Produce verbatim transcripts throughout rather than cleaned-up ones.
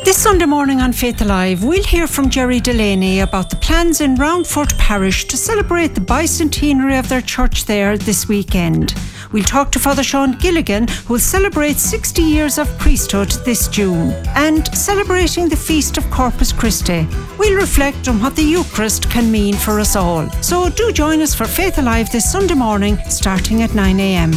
This Sunday morning on Faith Alive, we'll hear from Jerry Delaney about the plans in Roundford Parish to celebrate the bicentenary of their church there this weekend. We'll talk to Father Sean Gilligan, who will celebrate sixty years of priesthood this June, and celebrating the feast of Corpus Christi. We'll reflect on what the Eucharist can mean for us all. So do join us for Faith Alive this Sunday morning, starting at nine a.m.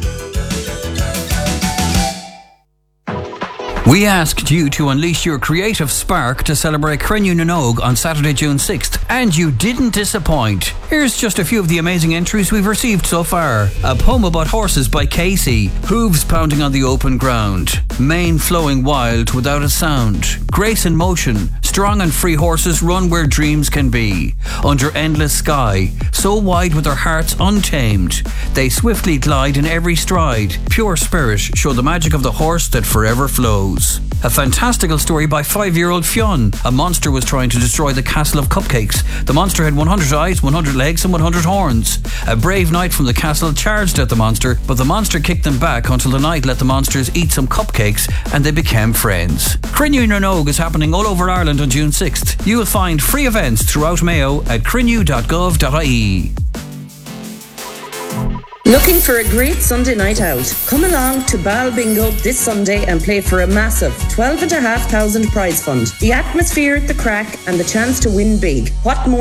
We asked you to unleash your creative spark to celebrate Crennu na nÓg on Saturday, June sixth, and you didn't disappoint. Here's just a few of the amazing entries we've received so far. A poem about horses by Casey. Hooves pounding on the open ground. Mane flowing wild without a sound. Grace in motion. Strong and free horses run where dreams can be. Under endless sky. So wide with their hearts untamed. They swiftly glide in every stride. Pure spirit show the magic of the horse that forever flows. A fantastical story by five-year-old Fionn. A monster was trying to destroy the castle of cupcakes. The monster had one hundred eyes, one hundred legs and one hundred horns. A brave knight from the castle charged at the monster, but the monster kicked them back until the knight let the monsters eat some cupcakes and they became friends. Crennu na nÓg is happening all over Ireland on June sixth. You will find free events throughout Mayo at crennu dot gov dot I E. Looking for a great Sunday night out? Come along to Bal Bingo this Sunday and play for a massive twelve and a half thousand prize fund. The atmosphere, the crack and the chance to win big. What more